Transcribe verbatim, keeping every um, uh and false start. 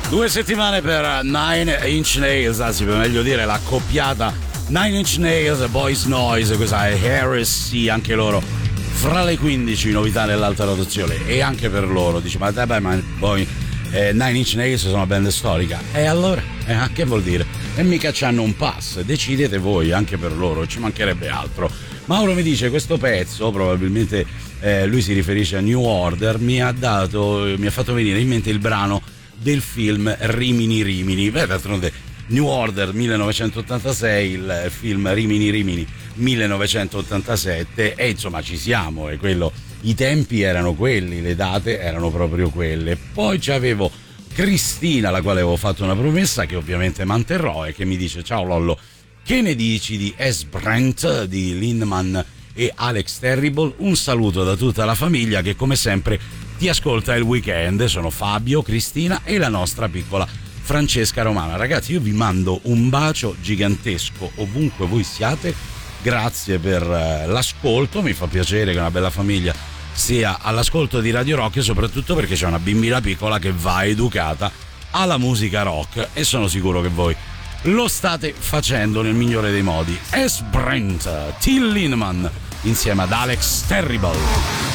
Due settimane per Nine Inch Nails, anzi per meglio dire la coppiata Nine Inch Nails, Boys Noise, questa è Heresy, anche loro fra le quindici novità nell'alta rotazione. E anche per loro dice, ma dai, ma poi eh, Nine Inch Nails sono una band storica, e allora eh, che vuol dire? E mica c'hanno un pass, decidete voi, anche per loro ci mancherebbe altro. Mauro mi dice, questo pezzo probabilmente eh, lui si riferisce a New Order, mi ha dato mi ha fatto venire in mente il brano del film Rimini Rimini. Beh, d'altronde New Order millenovecentottantasei, il film Rimini Rimini millenovecentottantasette, e insomma ci siamo, e quello, i tempi erano quelli, le date erano proprio quelle. Poi c'avevo Cristina, alla quale avevo fatto una promessa che ovviamente manterrò, e che mi dice: ciao Lollo, che ne dici di S. Brent di Lindemann e Alex Terrible? Un saluto da tutta la famiglia che come sempre ti ascolta il weekend. Sono Fabio, Cristina e la nostra piccola Francesca Romana. Ragazzi, io vi mando un bacio gigantesco ovunque voi siate, grazie per l'ascolto, mi fa piacere che una bella famiglia sia all'ascolto di Radio Rock, e soprattutto perché c'è una bambina piccola che va educata alla musica rock, e sono sicuro che voi lo state facendo nel migliore dei modi. S. Brent, Till Lindemann insieme ad Alex Terrible.